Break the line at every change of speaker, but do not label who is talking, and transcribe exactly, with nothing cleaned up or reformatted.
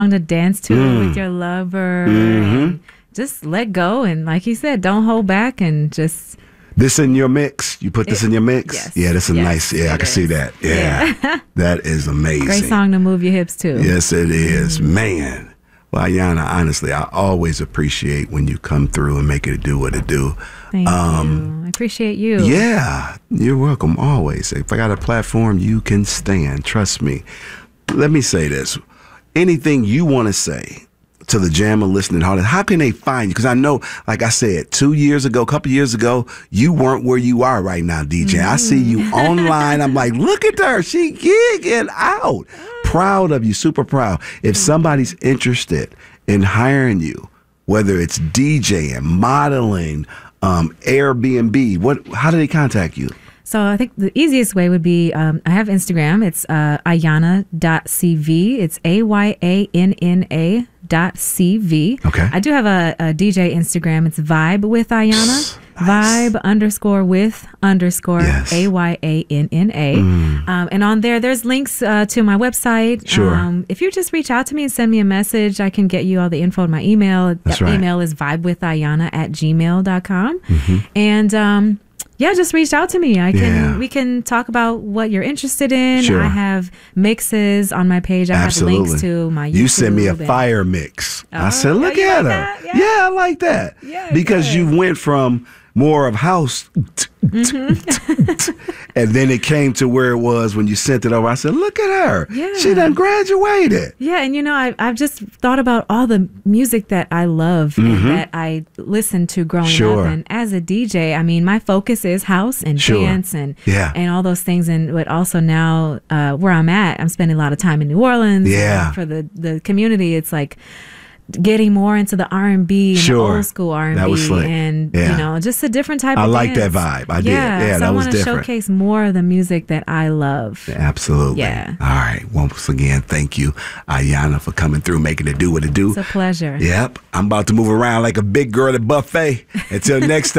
to dance to
Mm.
with your lover.
Mm-hmm.
And just let go. And like you said, don't hold back and just...
This in your mix? You put this
It-
in your mix?
yes.
Yeah, that's a
Yes,
nice, yeah, I
it
can see
is.
that. Yeah.
Yeah.
That is amazing.
Great song to move your hips to.
Yes, it is.
Mm-hmm.
Man. Well, Ayanna, honestly, I always appreciate when you come through and make it do what it do.
Thank
Um,
you. I appreciate you.
Yeah, you're welcome always. If I got a platform you can stand, trust me. Let me say this. Anything you want to say to the Jammer listening audience, how can they find you? Because I know, like I said, two years ago, a couple years ago, you weren't where you are right now, D J.
Mm-hmm.
I see you online. I'm like, look at her. She gigging out. Proud of you, super proud. If somebody's interested in hiring you, whether it's DJing, modeling, um, Airbnb, what? How do they contact you?
So I think the easiest way would be, um, I have Instagram. It's uh, ayanna dot c v. It's A Y A N N A dot C V.
Okay.
I do have a, a D J Instagram. It's Vibe with Ayanna.
Nice.
Vibe underscore with underscore
Yes.
A Y A N N A.
Mm.
Um, and on there, there's links uh, to my website.
Sure.
Um, if you just reach out to me and send me a message, I can get you all the info in my email.
That's
that
right.
email is vibewithayanna at gmail dot com.
Mm-hmm.
And um, yeah, just reach out to me. I can
Yeah.
we can talk about what you're interested in.
Sure.
I have mixes on my page. I
Absolutely.
have links to my YouTube.
You sent me a
and-
fire mix. I
Oh,
said,
oh,
look
you
at
like
her.
that?
Yeah.
Yeah.
I like that.
Yeah,
because
good.
you went from more of house
Mm-hmm.
and then it came to where it was when you sent it over. I said, look at her.
Yeah.
She done graduated.
Yeah, and you know, I, I've just thought about all the music that I love and that I listened to growing
Mm-hmm. Sure.
up. And as a D J, I mean, my focus is house and
Sure.
dance and
Yeah.
and all those things. And but also now, uh, where I'm at, I'm spending a lot of time in New Orleans.
Yeah.
And for the the community, it's like getting more into the R and B and
Sure.
the old school R and B,
That was slick.
and
Yeah.
you know, just a different type
I
of
like that
dance.
vibe. I did.
Yeah,
Yeah,
so
that
I
was
want to
different.
showcase more of the music that I love.
Absolutely.
Yeah.
All right. Once again, thank you, Ayanna, for coming through, making it do what it do.
It's a pleasure.
Yep. I'm about to move around like a big girl at a buffet. Until next time.